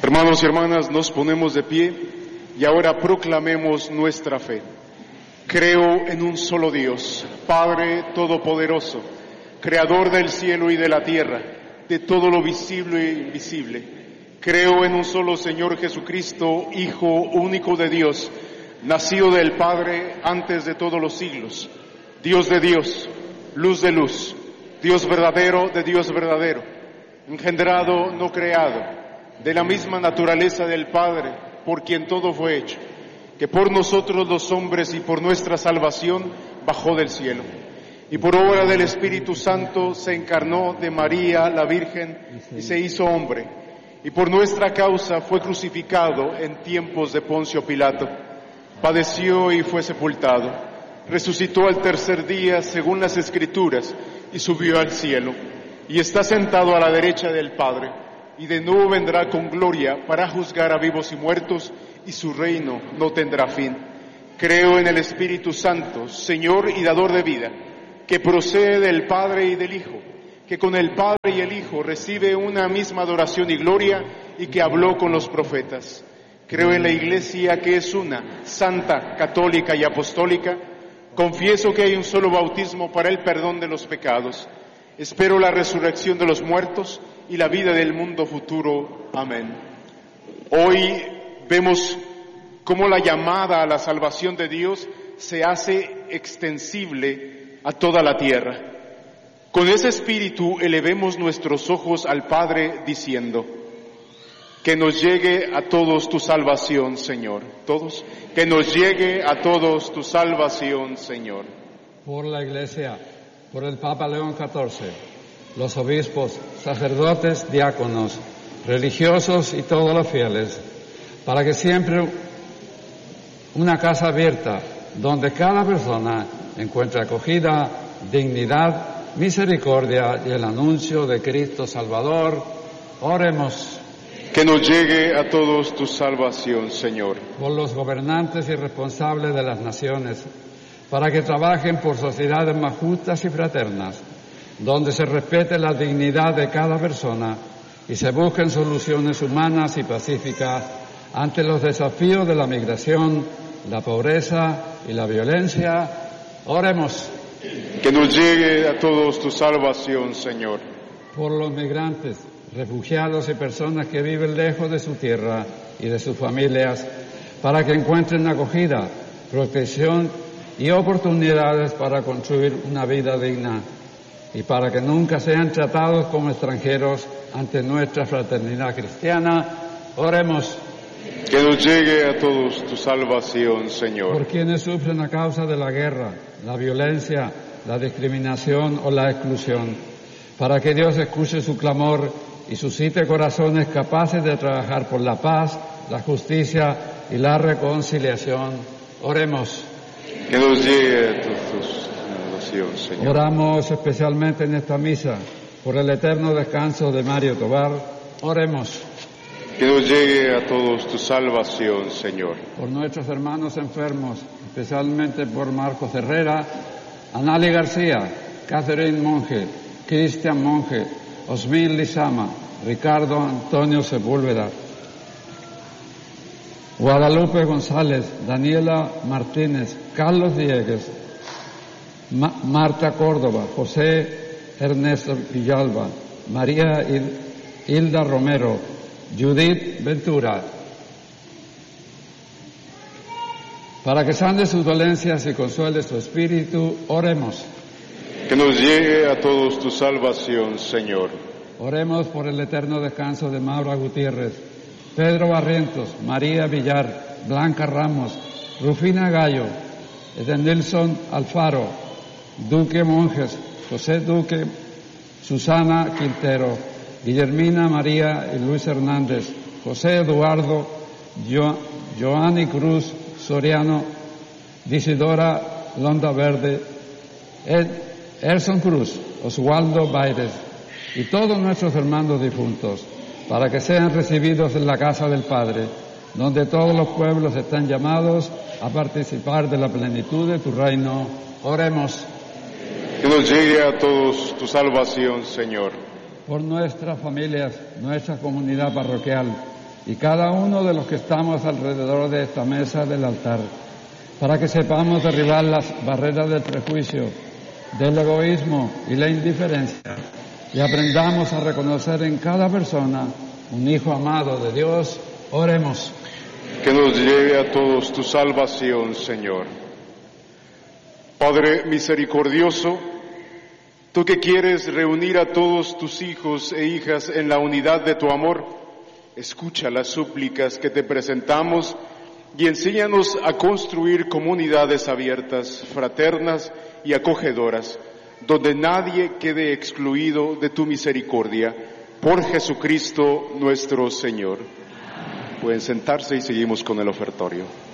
Hermanos y hermanas, nos ponemos de pie y ahora proclamemos nuestra fe. Creo en un solo Dios, Padre Todopoderoso, Creador del cielo y de la tierra, de todo lo visible e invisible. Creo en un solo Señor Jesucristo, Hijo único de Dios, nacido del Padre antes de todos los siglos, Dios de Dios, luz de luz, Dios verdadero de Dios verdadero, engendrado, no creado, de la misma naturaleza del Padre, por quien todo fue hecho, que por nosotros los hombres y por nuestra salvación bajó del cielo, y por obra del Espíritu Santo se encarnó de María la Virgen y se hizo hombre, y por nuestra causa fue crucificado en tiempos de Poncio Pilato, padeció y fue sepultado, resucitó al tercer día según las Escrituras y subió al cielo, y está sentado a la derecha del Padre, y de nuevo vendrá con gloria para juzgar a vivos y muertos, y su reino no tendrá fin. Creo en el Espíritu Santo, Señor y dador de vida, que procede del Padre y del Hijo, que con el Padre y el Hijo recibe una misma adoración y gloria, y que habló con los profetas. Creo en la Iglesia, que es una, santa, católica y apostólica. Confieso que hay un solo bautismo para el perdón de los pecados. Espero la resurrección de los muertos y la vida del mundo futuro. Amén. Hoy vemos cómo la llamada a la salvación de Dios se hace extensible a toda la tierra. Con ese espíritu elevemos nuestros ojos al Padre diciendo: que nos llegue a todos tu salvación, Señor. Todos, que nos llegue a todos tu salvación, Señor. Por la Iglesia, por el Papa León XIV, los obispos, sacerdotes, diáconos, religiosos y todos los fieles, para que siempre una casa abierta, donde cada persona encuentre acogida, dignidad, misericordia y el anuncio de Cristo Salvador. Oremos. Que nos llegue a todos tu salvación, Señor. Por los gobernantes y responsables de las naciones, para que trabajen por sociedades más justas y fraternas, donde se respete la dignidad de cada persona y se busquen soluciones humanas y pacíficas ante los desafíos de la migración, la pobreza y la violencia. Oremos. Que nos llegue a todos tu salvación, Señor. Por los migrantes, refugiados y personas que viven lejos de su tierra y de sus familias, para que encuentren acogida, protección y oportunidades para construir una vida digna, y para que nunca sean tratados como extranjeros ante nuestra fraternidad cristiana. Oremos. Que nos llegue a todos tu salvación, Señor. Por quienes sufren a causa de la guerra, la violencia, la discriminación o la exclusión, para que Dios escuche su clamor y suscite corazones capaces de trabajar por la paz, la justicia y la reconciliación. Oremos. Que nos llegue a todos tu salvación, Señor. Oramos especialmente en esta misa por el eterno descanso de Mario Tobar. Oremos. Que nos llegue a todos tu salvación, Señor. Por nuestros hermanos enfermos, especialmente por Marcos Herrera, Anali García, Catherine Monge, Cristian Monge, Osmil Lizama, Ricardo Antonio Sepúlveda, Guadalupe González, Daniela Martínez, Carlos Diegues, Marta Córdoba, José Ernesto Villalba, María Hilda Romero, Judith Ventura, para que sane sus dolencias y consuele su espíritu. Oremos. Que nos llegue a todos tu salvación, Señor. Oremos por el eterno descanso de Maura Gutiérrez, Pedro Barrientos, María Villar, Blanca Ramos, Rufina Gallo, Edenilson Alfaro, Duque Monjes, José Duque, Susana Quintero, Guillermina María y Luis Hernández, José Eduardo, Joanny Cruz Soriano, Disidora Londa Verde, Erson Cruz, Oswaldo Baires y todos nuestros hermanos difuntos, para que sean recibidos en la casa del Padre, donde todos los pueblos están llamados a participar de la plenitud de tu reino. Oremos. Que nos llegue a todos tu salvación, Señor. Por nuestras familias, nuestra comunidad parroquial, y cada uno de los que estamos alrededor de esta mesa del altar, para que sepamos derribar las barreras del prejuicio, del egoísmo y la indiferencia, y aprendamos a reconocer en cada persona un hijo amado de Dios. Oremos. Que nos lleve a todos tu salvación, Señor. Padre misericordioso, tú que quieres reunir a todos tus hijos e hijas en la unidad de tu amor, escucha las súplicas que te presentamos y enséñanos a construir comunidades abiertas, fraternas y acogedoras, donde nadie quede excluido de tu misericordia, por Jesucristo nuestro Señor. Pueden sentarse y seguimos con el ofertorio.